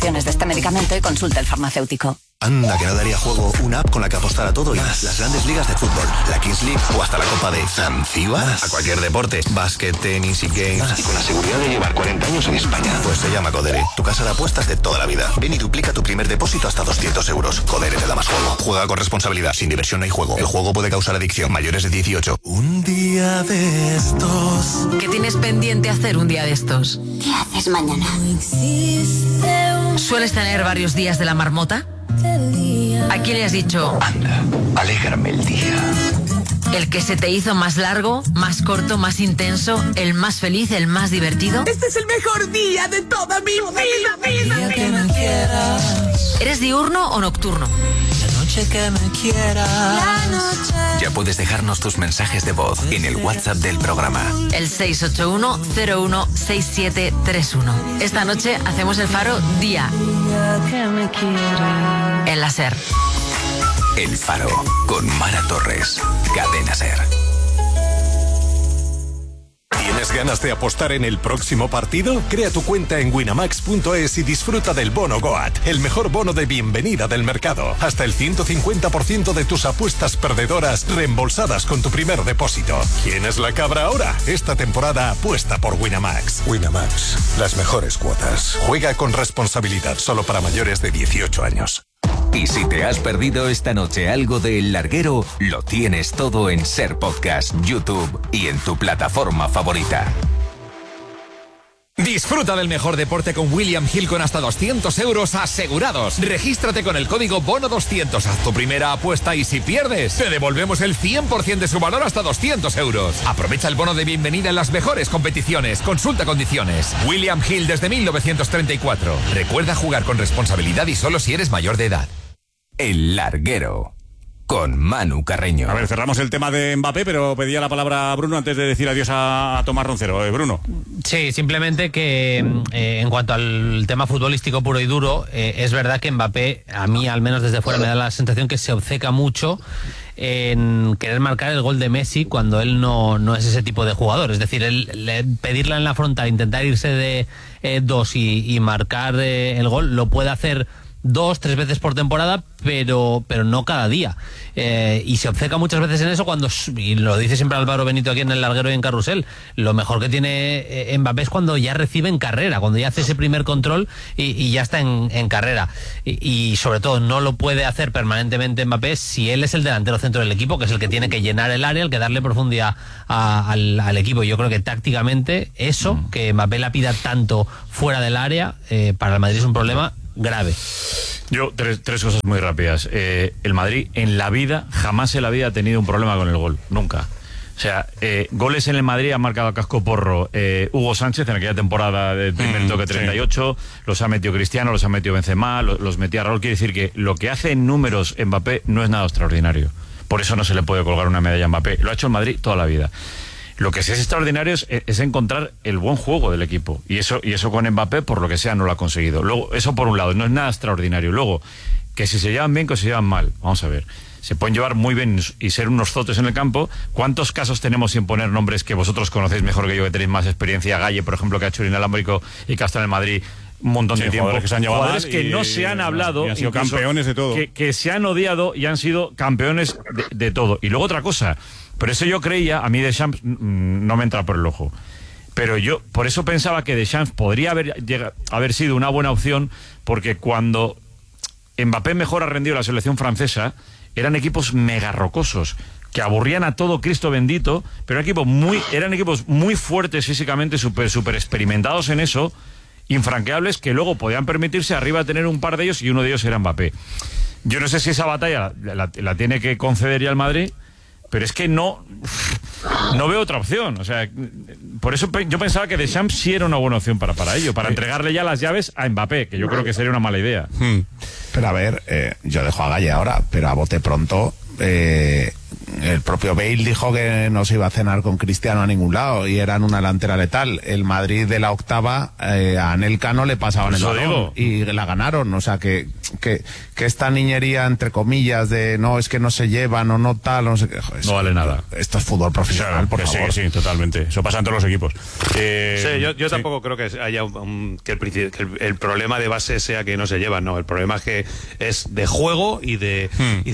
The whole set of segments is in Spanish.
contraindicaciones de este medicamento y consulte al farmacéutico. Anda, que no daría juego una app con la que apostar a todo y más. Las grandes ligas de fútbol, la Kings League o hasta la Copa de Zanzíbar. A cualquier deporte, básquet, tenis y games. Y con la seguridad de llevar 40 años en España. Pues se llama Codere, tu casa de apuestas de toda la vida. Ven y duplica tu primer depósito hasta 200 euros. Codere te da más juego. Juega con responsabilidad, sin diversión no hay juego. El juego puede causar adicción. Mayores de 18. Un día de estos. ¿Qué tienes pendiente hacer un día de estos? ¿Qué haces mañana? ¿Sueles tener varios días de la marmota? ¿A quién le has dicho? Anda, alégrame el día. ¿El que se te hizo más largo, más corto, más intenso, el más feliz, el más divertido? Este es el mejor día de toda mi vida. Que me quieras. ¿Eres diurno o nocturno? La noche que me quieras. Ya puedes dejarnos tus mensajes de voz en el WhatsApp del programa. El 681-016731. Esta noche hacemos el Faro día. En la SER. El Faro con Mara Torres. Cadena SER. ¿Tienes ganas de apostar en el próximo partido? Crea tu cuenta en winamax.es y disfruta del bono Goat, el mejor bono de bienvenida del mercado. Hasta el 150% de tus apuestas perdedoras reembolsadas con tu primer depósito. ¿Quién es la cabra ahora? Esta temporada apuesta por Winamax. Winamax, las mejores cuotas. Juega con responsabilidad, solo para mayores de 18 años. Y si te has perdido esta noche algo de El Larguero, lo tienes todo en SER Podcast, YouTube y en tu plataforma favorita. Disfruta del mejor deporte con William Hill con hasta 200 euros asegurados. Regístrate con el código BONO200. Haz tu primera apuesta y si pierdes, te devolvemos el 100% de su valor hasta 200 euros. Aprovecha el bono de bienvenida en las mejores competiciones. Consulta condiciones. William Hill desde 1934. Recuerda jugar con responsabilidad y solo si eres mayor de edad. El Larguero. Con Manu Carreño. A ver, cerramos el tema de Mbappé, pero pedía la palabra a Bruno antes de decir adiós a Tomás Roncero. Bruno. Sí, simplemente que en cuanto al tema futbolístico puro y duro, es verdad que Mbappé, a mí al menos desde fuera me da la sensación que se obceca mucho en querer marcar el gol de Messi cuando él no es ese tipo de jugador. Es decir, pedirla en la frontal, intentar irse de dos y marcar el gol, lo puede hacer 2-3 veces por temporada, pero no cada día. Y se obceca muchas veces en eso cuando, y lo dice siempre Álvaro Benito aquí en El Larguero y en Carrusel, lo mejor que tiene Mbappé es cuando ya recibe en carrera, cuando ya hace ese primer control y ya está en carrera. Y sobre todo no lo puede hacer permanentemente Mbappé si él es el delantero centro del equipo, que es el que tiene que llenar el área, el que darle profundidad al equipo. Yo creo que tácticamente eso, que Mbappé la pida tanto fuera del área, para el Madrid es un problema grave. Yo, tres cosas muy rápidas. El Madrid en la vida, jamás en la vida ha tenido un problema con el gol, nunca. O sea, goles en el Madrid ha marcado a casco porro Hugo Sánchez en aquella temporada del primer toque 38, sí. Los ha metido Cristiano, los ha metido Benzema, los metía Raúl. Quiere decir que lo que hace en números Mbappé no es nada extraordinario. Por eso no se le puede colgar una medalla a Mbappé. Lo ha hecho el Madrid toda la vida. Lo que sí es extraordinario es encontrar el buen juego del equipo. Y eso con Mbappé, por lo que sea, no lo ha conseguido. Luego, eso por un lado, no es nada extraordinario. Luego, que si se llevan bien, que se llevan mal. Vamos a ver. Se pueden llevar muy bien y ser unos zotes en el campo. ¿Cuántos casos tenemos sin poner nombres que vosotros conocéis mejor que yo, que tenéis más experiencia? Galle, por ejemplo, que ha hecho el Inalámbrico y que ha estado en el Madrid un montón de tiempo. Que se han llevado jugadores que no se han hablado. Y han sido campeones de todo. Que se han odiado y han sido campeones de todo. Y luego otra cosa. Por eso yo creía, a mí Deschamps no me entra por el ojo, pero yo por eso pensaba que Deschamps podría haber sido una buena opción, porque cuando Mbappé mejor ha rendido la selección francesa, eran equipos mega rocosos, que aburrían a todo Cristo bendito, pero eran equipos muy fuertes físicamente, súper experimentados en eso, infranqueables, que luego podían permitirse arriba tener un par de ellos, y uno de ellos era Mbappé. Yo no sé si esa batalla la tiene que conceder ya el Madrid, pero es que no veo otra opción. O sea, por eso yo pensaba que Deschamps sí era una buena opción para ello, para entregarle ya las llaves a Mbappé, que yo creo que sería una mala idea. Pero a ver, yo dejo a Galle ahora, pero a bote pronto, el propio Bale dijo que no se iba a cenar con Cristiano a ningún lado y eran una delantera letal. El Madrid de la octava a Anelka no le pasaban el balón y la ganaron. O sea que esta niñería, entre comillas, de no, es que no se llevan o no tal, no sé qué. Joder, no vale nada. Esto es fútbol profesional, por favor. Sí, totalmente. Eso pasa en todos los equipos. Yo tampoco creo que haya que el problema de base sea que no se llevan, no. El problema es que es de juego y de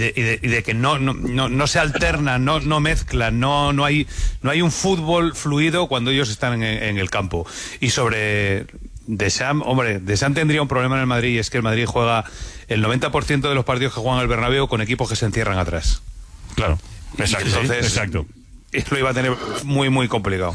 que no se alternan, no mezclan, no hay un fútbol fluido cuando ellos están en el campo. Y sobre Deschamps, Deschamps tendría un problema en el Madrid, y es que el Madrid juega el 90% de los partidos que juegan en el Bernabéu con equipos que se encierran atrás. Claro, exacto. Entonces, exacto. Lo iba a tener muy, muy complicado.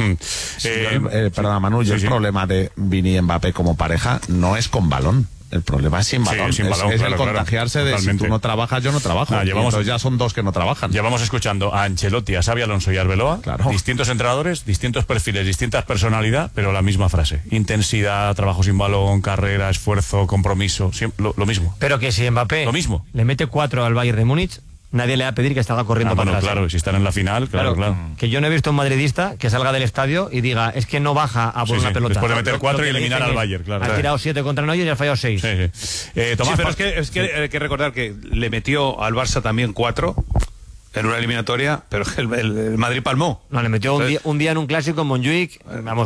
Perdona, Manu, el problema de Vini y Mbappé como pareja no es con balón. El problema es sin balón. Sin balón, es el contagiarse de totalmente. Si tú no trabajas, yo no trabajo. Entonces ya son dos que no trabajan. Llevamos escuchando a Ancelotti, a Xabi Alonso y a Arbeloa, distintos entrenadores, distintos perfiles, distintas personalidades, pero la misma frase: intensidad, trabajo sin balón, carrera, esfuerzo, compromiso, lo mismo. Pero que si Mbappé lo mismo le mete 4 al Bayern de Múnich, nadie le va a pedir que salga corriendo para atrás. Claro, si están en la final, claro. Que yo no he visto un madridista que salga del estadio y diga, es que no baja a por una pelota. Después de meter 4 y eliminar al Bayern, claro. Ha tirado 7 contra Neuer y ha fallado 6. Tomás, pero es que hay que recordar que le metió al Barça también 4 en una eliminatoria, pero el Madrid palmó. No, le metió un día en un clásico en Montjuic,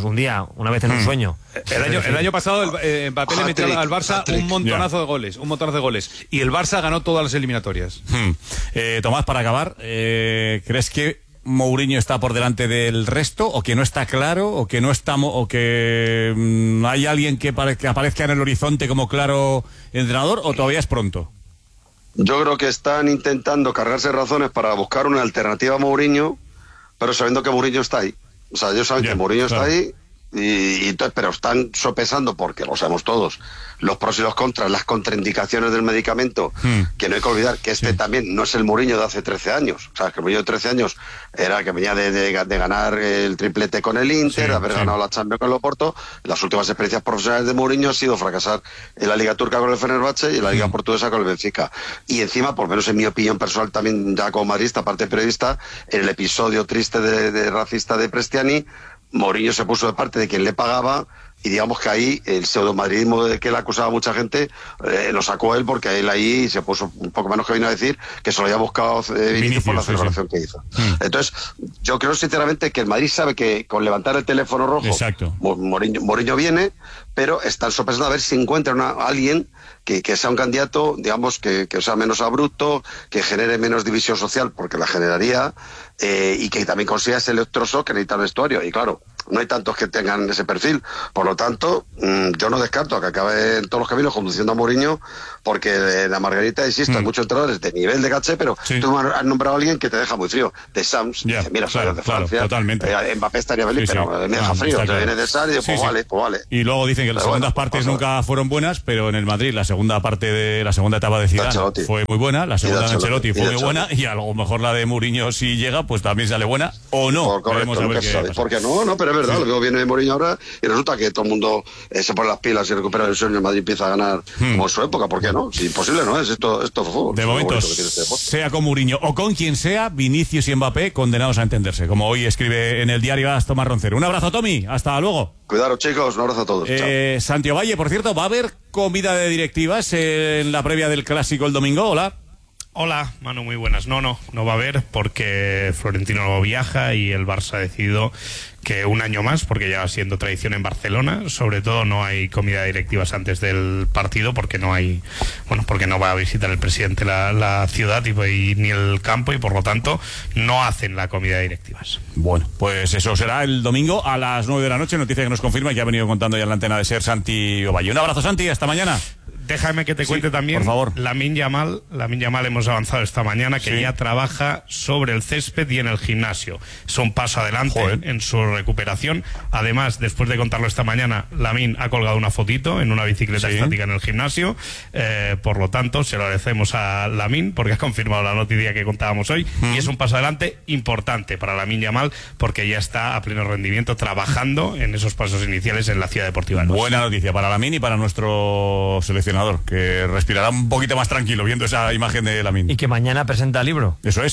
una vez en un sueño. El año pasado Mbappé le metió al Barça un montonazo de goles, y el Barça ganó todas las eliminatorias. Tomás, para acabar, ¿crees que Mourinho está por delante del resto, o que no está claro, o que no estamos, o que hay alguien que aparezca en el horizonte como claro entrenador, o todavía es pronto? Yo creo que están intentando cargarse razones para buscar una alternativa a Mourinho, pero sabiendo que Mourinho está ahí. O sea, ellos saben que Mourinho está ahí, y entonces, pero están sopesando, porque lo sabemos todos, los pros y los contras, las contraindicaciones del medicamento, que no hay que olvidar que también no es el Mourinho de hace 13 años. O sea, que el Mourinho de 13 años era que venía de ganar el triplete con el Inter, de haber ganado la Champions con el Oporto. Las últimas experiencias profesionales de Mourinho han sido fracasar en la Liga Turca con el Fenerbahce y en la Liga Portuguesa con el Benfica. Y encima, por lo menos en mi opinión personal, también ya como madridista, aparte de periodista, en el episodio triste de racista de Prestiani, Mourinho se puso de parte de quien le pagaba, y digamos que ahí el pseudomadridismo de que él acusaba a mucha gente lo sacó él, porque él ahí se puso un poco menos que vino a decir que se lo había buscado Vinicius por la celebración que hizo. Entonces, yo creo sinceramente que el Madrid sabe que con levantar el teléfono rojo Mourinho viene, pero están sopesando a ver si encuentran a alguien que sea un candidato, digamos, que sea menos abrupto, que genere menos división social, porque la generaría, y que también consiga ese electroshock que necesita el vestuario. Y claro, no hay tantos que tengan ese perfil. Por lo tanto, yo no descarto que acabe en todos los caminos conduciendo a Mourinho, porque la Margarita, insisto, hay muchos entrenadores de nivel de caché, pero tú has nombrado a alguien que te deja muy frío. De Sams, mira, soy de Francia, totalmente. Mbappé estaría feliz, pero me deja frío. Te viene de Sar y digo, pues vale. Y luego dicen que las segundas partes nunca fueron buenas, pero en el Madrid la segunda parte de la segunda etapa de Zidane fue muy buena, la segunda de Ancelotti fue muy buena, y a lo mejor la de Mourinho, si llega, pues también sale buena, o no. Correcto, nunca se sabe. Porque no, pero es verdad, luego viene Mourinho ahora y resulta que todo el mundo se pone las pilas y recupera el sueño, el Madrid empieza a ganar como en su época. ¿Por qué no? Si imposible no es, esto es fútbol. De momento, sea con Mourinho o con quien sea, Vinicius y Mbappé condenados a entenderse, como hoy escribe en el diario AS Tomás Roncero. Un abrazo, Tommy, hasta luego. Cuidaros, chicos, un abrazo a todos. Santiago Valle, por cierto, ¿va a haber comida de directivas en la previa del Clásico el domingo? Hola. Hola, Manu, muy buenas. No va a haber, porque Florentino no viaja y el Barça ha decidido que un año más, porque ya va siendo tradición en Barcelona, sobre todo no hay comida de directivas antes del partido, porque no va a visitar el presidente la ciudad y ni el campo, y por lo tanto no hacen la comida de directivas. Bueno, pues eso será el domingo a las 9 de la noche, noticia que nos confirma y que ha venido contando ya en la antena de SER Santi Ovalle. Un abrazo, Santi, hasta mañana. Déjame que te cuente también, por favor. Lamine Yamal hemos avanzado esta mañana que ya trabaja sobre el césped y en el gimnasio. Es un paso adelante en su recuperación. Además, después de contarlo esta mañana, Lamine ha colgado una fotito en una bicicleta estática en el gimnasio. Por lo tanto, se lo agradecemos a Lamine porque ha confirmado la noticia que contábamos hoy, y es un paso adelante importante para Lamine Yamal, porque ya está a pleno rendimiento trabajando en esos pasos iniciales en la Ciudad Deportiva. Buena noticia para Lamine y para nuestro seleccionador, que respirará un poquito más tranquilo viendo esa imagen de Lamine. Y que mañana presenta el libro. Eso es.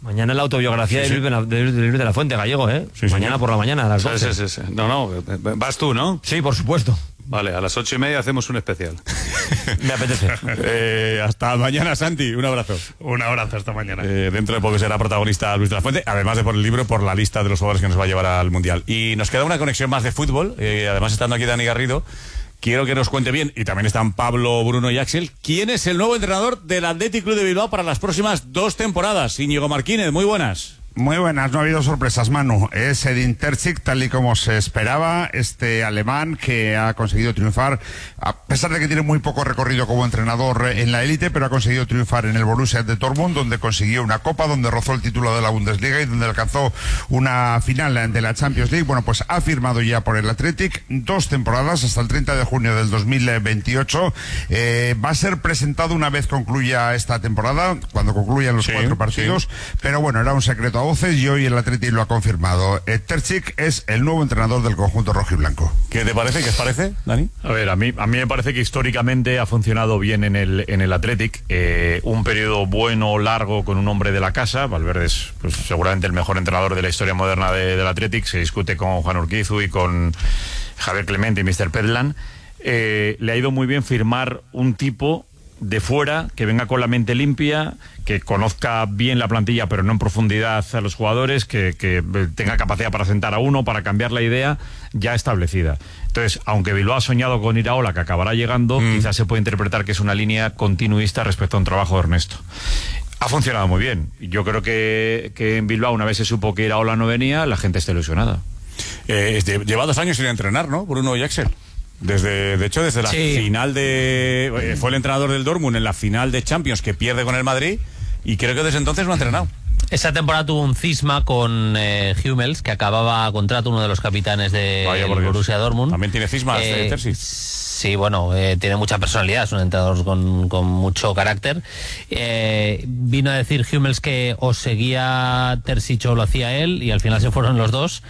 Mañana la autobiografía de Luis de la Fuente, Gallego, ¿eh? Mañana por la mañana, a las 12. Sí. No, vas tú, ¿no? Sí, por supuesto. Vale, a las 8:30 hacemos un especial. Me apetece. Hasta mañana, Santi. Un abrazo. Un abrazo, hasta mañana. Dentro de poco será protagonista Luis de la Fuente, además de por el libro, por la lista de los jugadores que nos va a llevar al Mundial. Y nos queda una conexión más de fútbol, además estando aquí Dani Garrido. Quiero que nos cuente bien, y también están Pablo, Bruno y Axel, ¿quién es el nuevo entrenador del Athletic Club de Bilbao para las próximas 2 temporadas? Íñigo Martínez, muy buenas. Muy buenas, no ha habido sorpresas, Manu. Es Edin Terzic, tal y como se esperaba, este alemán que ha conseguido triunfar, a pesar de que tiene muy poco recorrido como entrenador en la élite, pero ha conseguido triunfar en el Borussia de Dortmund, donde consiguió una copa, donde rozó el título de la Bundesliga y donde alcanzó una final de la Champions League. Bueno, pues ha firmado ya por el Athletic 2 temporadas hasta el 30 de junio del 2028. Va a ser presentado una vez concluya esta temporada, cuando concluyan los 4 partidos, pero bueno, era un secreto a voces y hoy el Athletic lo ha confirmado. Terzic es el nuevo entrenador del conjunto rojiblanco. ¿Qué te parece? ¿Qué os parece, Dani? A ver, a mí me parece que históricamente ha funcionado bien en el Athletic. Un periodo bueno, largo, con un hombre de la casa. Valverde es pues, seguramente el mejor entrenador de la historia moderna del Athletic. Se discute con Juan Urquizu y con Javier Clemente y Mr. Pedlan. Le ha ido muy bien firmar un tipo de fuera, que venga con la mente limpia, que conozca bien la plantilla pero no en profundidad a los jugadores, que tenga capacidad para sentar a uno, para cambiar la idea ya establecida. Entonces, aunque Bilbao ha soñado con Iraola, que acabará llegando, quizás se puede interpretar que es una línea continuista respecto a un trabajo de Ernesto. Ha funcionado muy bien. Yo creo que en Bilbao, una vez se supo que Iraola no venía, la gente está ilusionada. Lleva 2 años sin entrenar, ¿no? Bruno y Axel. De hecho, desde la final de... fue el entrenador del Dortmund en la final de Champions que pierde con el Madrid y creo que desde entonces no ha entrenado. Esa temporada tuvo un cisma con Hummels, que acababa contrato, uno de los capitanes de Borussia Dortmund. También tiene cismas Terzic. Sí, bueno, tiene mucha personalidad, es un entrenador con mucho carácter. Vino a decir Hummels que o seguía Terzic o lo hacía él, y al final se fueron los dos.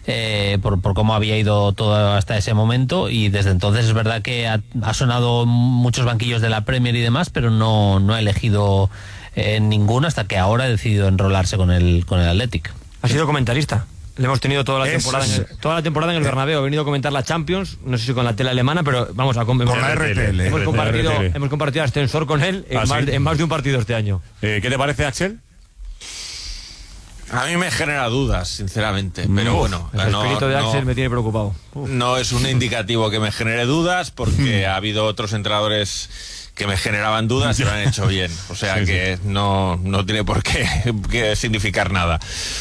Por cómo había ido todo hasta ese momento, y desde entonces es verdad que ha sonado muchos banquillos de la Premier y demás, pero no ha elegido ninguno hasta que ahora ha decidido enrolarse con el Athletic. Ha sido comentarista. Le hemos tenido toda la temporada en el Bernabéu. Ha venido a comentar la Champions, no sé si con la tele alemana, pero vamos a comentar. Con la RTL. Hemos compartido ascensor con él en más de un partido este año. ¿Qué te parece, Axel? A mí me genera dudas, sinceramente, pero bueno. El espíritu de Axel me tiene preocupado. No es un indicativo que me genere dudas, porque ha habido otros entrenadores que me generaban dudas y lo han hecho bien. O sea que no tiene por qué significar nada.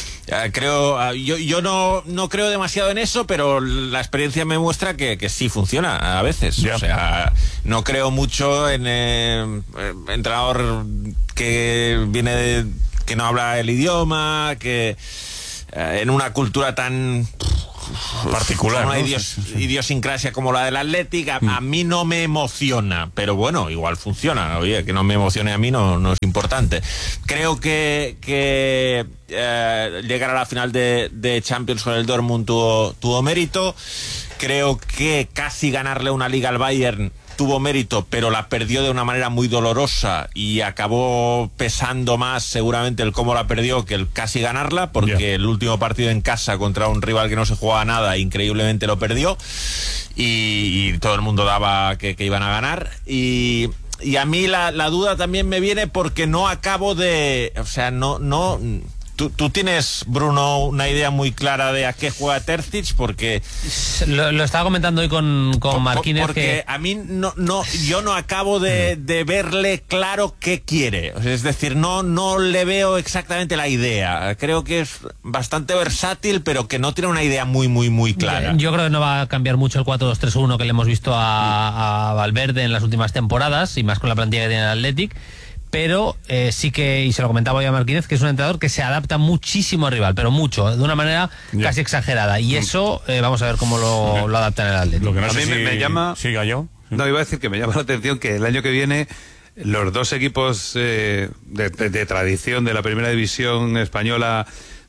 Yo no creo demasiado en eso, pero la experiencia me muestra que sí funciona a veces. O sea, no creo mucho en entrenador que viene que no habla el idioma, que en una cultura tan particular, una idiosincrasia como la del Athletic, a mí no me emociona, pero bueno, igual funciona. Oye, que no me emocione a mí no es importante. Creo que llegar a la final de Champions con el Dortmund tuvo mérito. Creo que casi ganarle una liga al Bayern tuvo mérito, pero la perdió de una manera muy dolorosa y acabó pesando más seguramente el cómo la perdió que el casi ganarla, porque el último partido en casa contra un rival que no se jugaba nada, increíblemente lo perdió y todo el mundo daba que iban a ganar. Y a mí la duda también me viene porque no acabo de... O sea, no ¿Tú tienes, Bruno, una idea muy clara de a qué juega Terzic? Porque lo estaba comentando hoy con Martínez. Porque a mí yo no acabo de verle claro qué quiere. Es decir, no le veo exactamente la idea. Creo que es bastante versátil, pero que no tiene una idea muy clara. Yo creo que no va a cambiar mucho el 4-2-3-1 que le hemos visto a Valverde en las últimas temporadas, y más con la plantilla que tiene el Athletic. Pero sí que, y se lo comentaba hoy a Martínez, que es un entrenador que se adapta muchísimo al rival, pero mucho, de una manera casi exagerada. Y eso, vamos a ver cómo lo adapta en el Atlético. Lo que a mí me llama... Sí, Gallo. No, iba a decir que me llama la atención que el año que viene los dos equipos de tradición de la primera división española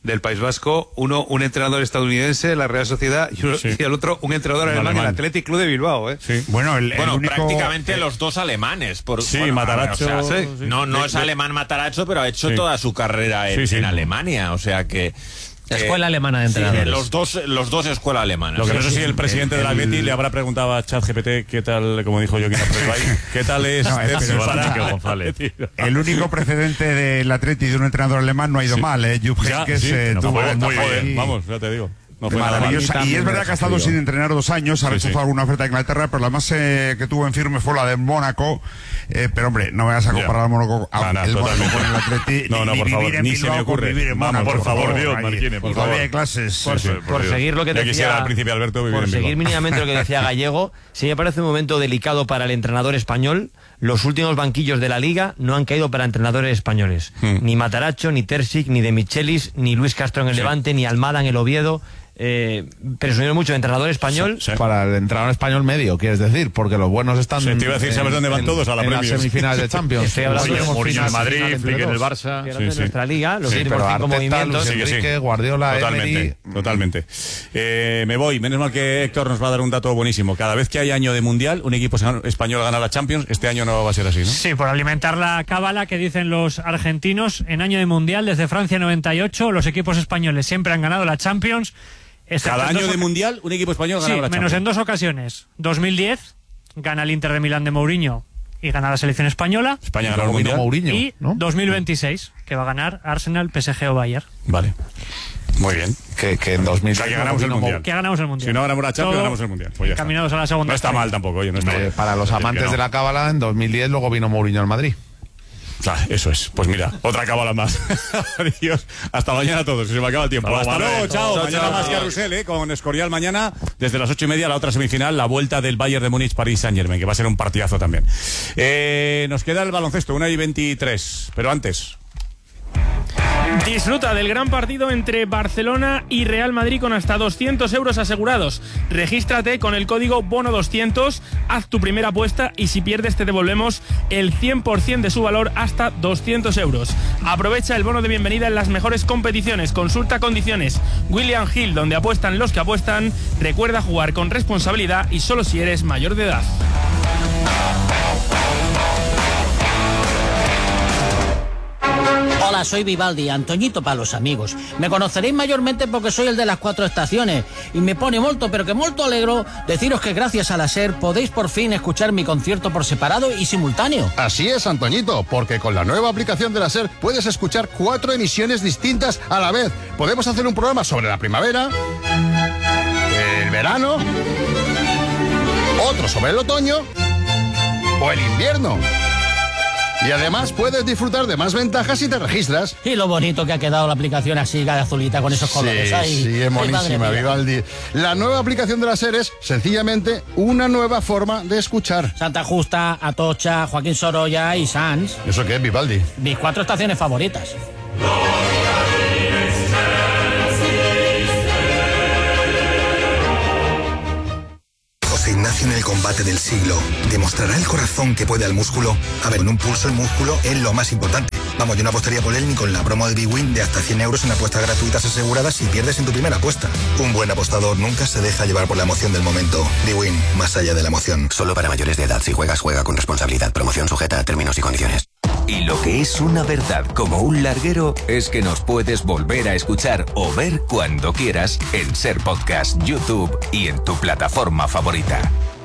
del País Vasco, uno un entrenador estadounidense, la Real Sociedad, y el otro un entrenador alemán, el Athletic Club de Bilbao. Sí. Bueno, prácticamente los dos alemanes. Matarazzo. No es alemán Matarazzo, pero ha hecho toda su carrera en Alemania, o sea que... Escuela alemana de entrenadores. Los dos escuela alemana. Lo que no sé si el presidente de la Atleti le habrá preguntado a ChatGPT qué tal, como dijo Joaquín Apreibay, qué tal es González. El único precedente del Atleti de un entrenador alemán no ha ido mal, Jupp Heynckes tuvo muy bien, vamos, ya te digo. Maravillosa. Y es verdad que ha estado sin entrenar 2 años, ha rechazado alguna oferta de Inglaterra, pero la más que tuvo en firme fue la de Mónaco. Pero hombre, no me vas a comparar al Mónaco con el Atleti. No, por favor, ni se me ocurre. Vamos, por favor, Dios, Marquine, por favor. Hay clases. Por seguir lo que decía al príncipe Alberto, por seguir mínimamente lo que decía Gallego, sí me parece un momento delicado para el entrenador español. Los últimos banquillos de la Liga no han caído para entrenadores españoles. Ni Matarazzo, ni Terzic, ni De Michelis, ni Luis Castro en el Levante, ni Almada en el Oviedo. Presumieron mucho de entrenador español. Para el entrenador español medio, quieres decir, porque los buenos están. Te iba a decir, ¿sabes dónde van todos? A la Premio. En las semifinales de Champions. Estoy hablando de Mourinho en el Madrid, Flick en el Barça. De nuestra liga, los últimos 5 movimientos. Enrique, Guardiola, Totalmente. Me voy. Menos mal que Héctor nos va a dar un dato buenísimo. Cada vez que hay año de mundial, un equipo español gana la Champions. Este año no va a ser así, ¿no? Sí, por alimentar la cábala que dicen los argentinos, en año de mundial, desde Francia 98, los equipos españoles siempre han ganado la Champions. Cada año de mundial, un equipo español gana la Champions. Menos en 2 ocasiones. 2010, gana el Inter de Milán de Mourinho y gana la selección española. España ganó el mundial. Mourinho, y 2026, que va a ganar Arsenal, PSG o Bayern. Vale. Muy bien. Que en 2000. O sea, que ganamos el mundial. Que ganamos el mundial. Si no ganamos la Champions, ganamos el mundial. Pues ya caminados a la segunda. No está mal tampoco, oye, no está mal. Para los amantes de la cábala, en 2010 luego vino Mourinho al Madrid. Eso es. Pues mira, otra cábala más. Adiós. Hasta mañana a todos. Se me acaba el tiempo. Hasta luego. Chao. Mañana más Carrusel, con Escorial mañana. Desde las 8:30, la otra semifinal, la vuelta del Bayern de Múnich, París Saint-Germain, que va a ser un partidazo también. Nos queda el baloncesto, 1:23. Pero antes. Disfruta del gran partido entre Barcelona y Real Madrid con hasta 200 euros asegurados. Regístrate con el código BONO200, haz tu primera apuesta y si pierdes te devolvemos el 100% de su valor hasta 200 euros. Aprovecha el bono de bienvenida en las mejores competiciones. Consulta condiciones. William Hill, donde apuestan los que apuestan. Recuerda jugar con responsabilidad y solo si eres mayor de edad. Hola, soy Vivaldi, Antoñito para los amigos. Me conoceréis mayormente porque soy el de las 4 estaciones y me pone molto, pero que molto alegro deciros que gracias a la SER podéis por fin escuchar mi concierto por separado y simultáneo. Así es, Antoñito, porque con la nueva aplicación de la SER puedes escuchar 4 emisiones distintas a la vez. Podemos hacer un programa sobre la primavera, el verano, otro sobre el otoño o el invierno. Y además puedes disfrutar de más ventajas si te registras. Y lo bonito que ha quedado la aplicación así, de azulita, con esos colores. Sí, es monísima, Vivaldi. La nueva aplicación de la SER es sencillamente una nueva forma de escuchar. Santa Justa, Atocha, Joaquín Sorolla y Sanz. ¿Eso qué es, Vivaldi? Mis 4 estaciones favoritas. José Ignacio en el combate del siglo. ¿Demostrará el corazón que puede al músculo? A ver, en un pulso el músculo es lo más importante. Vamos, yo no apostaría por él ni con la promo de BWin de hasta 100 euros en apuestas gratuitas aseguradas si pierdes en tu primera apuesta. Un buen apostador nunca se deja llevar por la emoción del momento. BWin, más allá de la emoción. Solo para mayores de edad. Si juegas, juega con responsabilidad. Promoción sujeta a términos y condiciones. Y lo que es una verdad como un larguero es que nos puedes volver a escuchar o ver cuando quieras en Ser Podcast, YouTube y en tu plataforma favorita.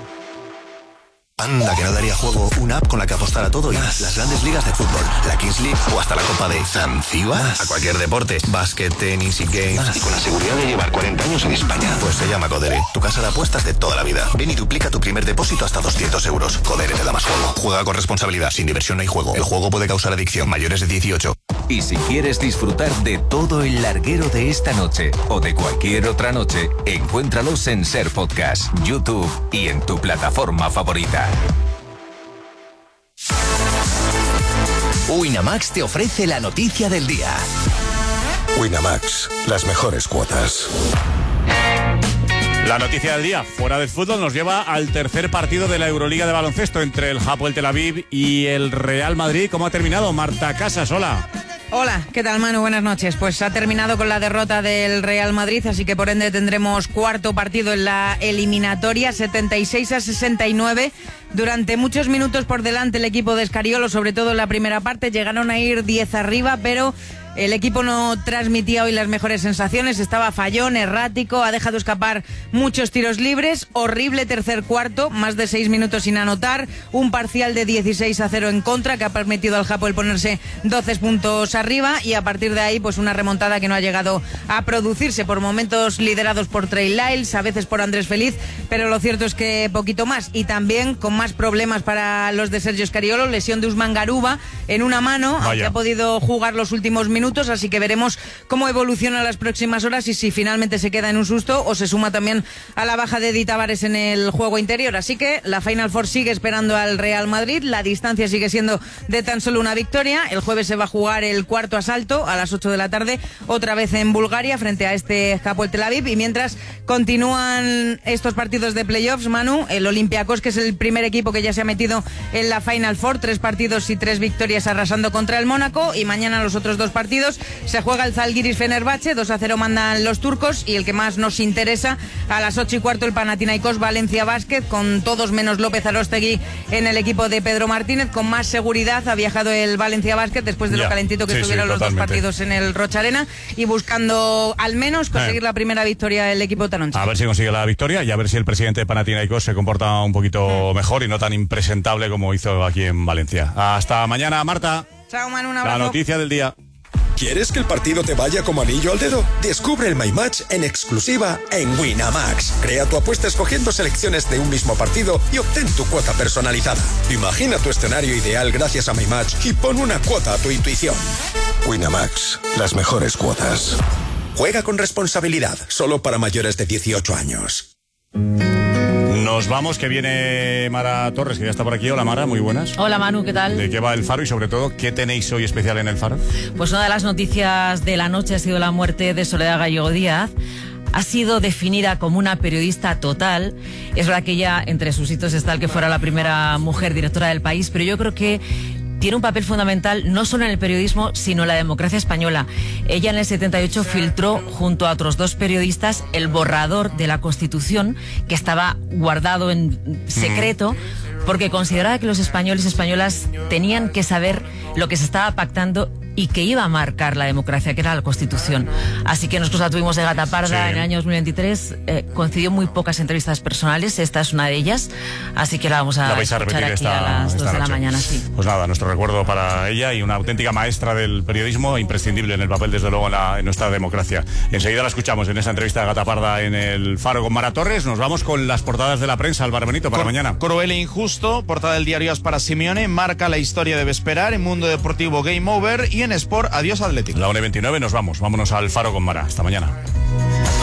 Anda, que no daría juego una app con la que apostar a todo y las grandes ligas de fútbol, la Kings League o hasta la Copa de Zanzíbar. A cualquier deporte, básquet, tenis y games. Y con la seguridad de llevar 40 años en España. Pues se llama Codere, tu casa de apuestas de toda la vida. Ven y duplica tu primer depósito hasta 200 euros. Codere te da más juego. Juega con responsabilidad, sin diversión no hay juego. El juego puede causar adicción. Mayores de 18. Y si quieres disfrutar de todo el larguero de esta noche o de cualquier otra noche, encuéntralos en Ser Podcast, YouTube y en tu plataforma favorita. Winamax te ofrece la noticia del día. Winamax, las mejores cuotas. La noticia del día, fuera del fútbol, nos lleva al tercer partido de la Euroliga de baloncesto entre el Hapoel Tel Aviv y el Real Madrid. ¿Cómo ha terminado? Marta Casas, hola. Hola, ¿qué tal, Manu? Buenas noches. Pues ha terminado con la derrota del Real Madrid, así que por ende tendremos cuarto partido en la eliminatoria, 76-69. Durante muchos minutos por delante el equipo de Scariolo, sobre todo en la primera parte, llegaron a ir 10 arriba, pero el equipo no transmitía hoy las mejores sensaciones, estaba fallón, errático, ha dejado escapar muchos tiros libres, horrible tercer cuarto, más de 6 minutos sin anotar, un parcial de 16-0 en contra que ha permitido al Hapoel ponerse 12 puntos arriba y a partir de ahí pues una remontada que no ha llegado a producirse, por momentos liderados por Trey Lyles, a veces por Andrés Feliz, pero lo cierto es que poquito más y también con más problemas para los de Sergio Scariolo, lesión de Usman Garuba en una mano, aunque ha podido jugar los últimos minutos, así que veremos cómo evoluciona las próximas horas y si finalmente se queda en un susto o se suma también a la baja de Di Tavares en el juego interior. Así que la Final Four sigue esperando al Real Madrid, la distancia sigue siendo de tan solo una victoria. El jueves se va a jugar el cuarto asalto a las 8 de la tarde, otra vez en Bulgaria frente a este Hapoel Tel Aviv, y mientras continúan estos partidos de playoffs, Manu, el Olympiacos, que es el primer equipo que ya se ha metido en la Final Four, 3 partidos y 3 victorias arrasando contra el Mónaco, y mañana los otros 2 partidos se juega el Zalgiris Fenerbahce, 2-0 mandan los turcos, y el que más nos interesa a las 8:15 el Panathinaikos Valencia Basket, con todos menos López Aróstegui en el equipo de Pedro Martínez. Con más seguridad ha viajado el Valencia Basket después de lo calentito que estuvieron los 2 partidos en el Rocha Arena, y buscando al menos conseguir la primera victoria del equipo taroncha. A ver si consigue la victoria y a ver si el presidente de Panathinaikos se comporta un poquito mejor y no tan impresentable como hizo aquí en Valencia. Hasta mañana, Marta. Chao, Manu, un abrazo. La noticia del día. ¿Quieres que el partido te vaya como anillo al dedo? Descubre el My Match en exclusiva en Winamax. Crea tu apuesta escogiendo selecciones de un mismo partido y obtén tu cuota personalizada. Imagina tu escenario ideal gracias a My Match y pon una cuota a tu intuición. Winamax, las mejores cuotas. Juega con responsabilidad, solo para mayores de 18 años. Nos vamos, que viene Mara Torres, que ya está por aquí. Hola, Mara, muy buenas. Hola, Manu, ¿qué tal? ¿De qué va el Faro y sobre todo qué tenéis hoy especial en el Faro? Pues una de las noticias de la noche ha sido la muerte de Soledad Gallego Díaz. Ha sido definida como una periodista total. Es verdad que ella, entre sus hitos, está el que fuera la primera mujer directora del país, pero yo creo que tiene un papel fundamental no solo en el periodismo, sino en la democracia española. Ella en el 78 filtró junto a otros 2 periodistas el borrador de la Constitución, que estaba guardado en secreto, porque consideraba que los españoles y españolas tenían que saber lo que se estaba pactando y que iba a marcar la democracia, que era la Constitución. Así que nosotros la tuvimos de gata parda en el año 2023, concedió muy pocas entrevistas personales, esta es una de ellas, así que la vamos a escuchar aquí a las 2 de la mañana. Sí. Pues nada, nuestro recuerdo para ella y una auténtica maestra del periodismo, imprescindible en el papel, desde luego, en nuestra democracia. Enseguida la escuchamos en esa entrevista de gata parda en el Faro con Mara Torres. Nos vamos con las portadas de la prensa, Álvaro Benito, para mañana. Cruel e injusto, portada del diario As para Simeone, marca la historia debe esperar, en Mundo Deportivo Game Over y en Sport Adiós Atlético. La 1:29 nos vamos, vámonos al Faro con Mara. Hasta mañana.